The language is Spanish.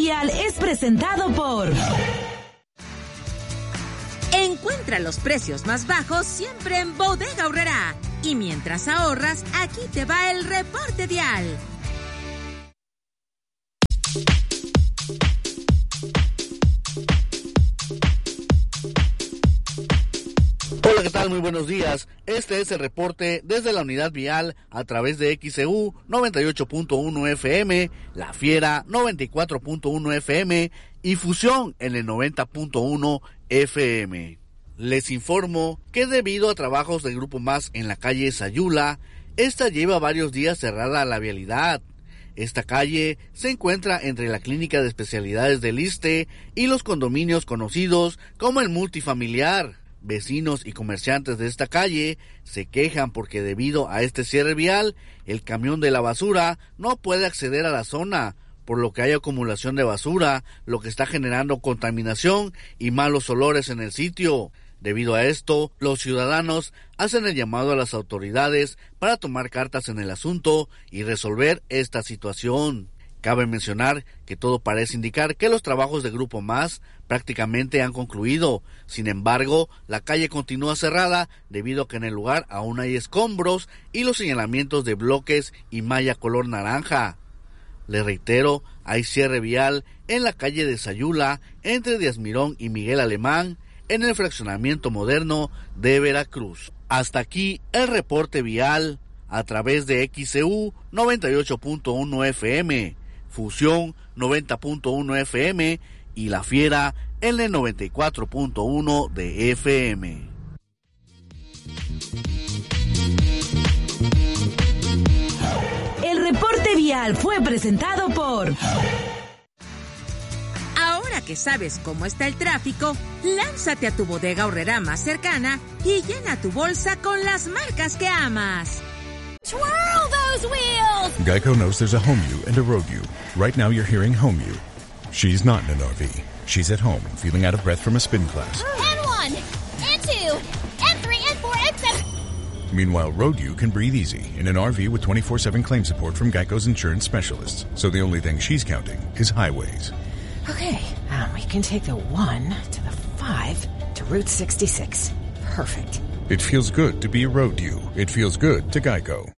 vial es presentado por... Encuentra los precios más bajos siempre en Bodega Aurrerá. Y mientras ahorras, aquí te va el reporte vial. Hola, ¿qué tal? Muy buenos días. Este es el reporte desde la unidad vial a través de XEU 98.1 FM, La Fiera 94.1 FM y Fusión en el 90.1 FM. Les informo que debido a trabajos del Grupo Más en la calle Sayula, esta lleva varios días cerrada a la vialidad. Esta calle se encuentra entre la Clínica de Especialidades del ISSSTE y los condominios conocidos como el Multifamiliar. Vecinos y comerciantes de esta calle se quejan porque debido a este cierre vial, el camión de la basura no puede acceder a la zona, por lo que hay acumulación de basura, lo que está generando contaminación y malos olores en el sitio. Debido a esto, los ciudadanos hacen el llamado a las autoridades para tomar cartas en el asunto y resolver esta situación. Cabe mencionar que todo parece indicar que los trabajos de Grupo Más prácticamente han concluido. Sin embargo, la calle continúa cerrada debido a que en el lugar aún hay escombros y los señalamientos de bloques y malla color naranja. Les reitero, hay cierre vial en la calle de Sayula entre Díaz Mirón y Miguel Alemán en el fraccionamiento moderno de Veracruz. Hasta aquí el reporte vial a través de XEU 98.1 FM. Fusión 90.1 FM y La Fiera en el 94.1 de FM. El reporte vial fue presentado por... Ahora que sabes cómo está el tráfico, lánzate a tu Bodega Aurrerá más cercana y llena tu bolsa con las marcas que amas. Twirl those wheels! Geico knows there's a home you and a road you. Right now you're hearing home you. She's not in an RV. She's at home, feeling out of breath from a spin class. And 1, and 2, and 3, and 4, and 7. Meanwhile, road you can breathe easy in an RV with 24/7 claim support from Geico's insurance specialists. So the only thing she's counting is highways. Okay, we can take the 1 to the 5 to Route 66. Perfect. It feels good to be a road you. It feels good to Geico.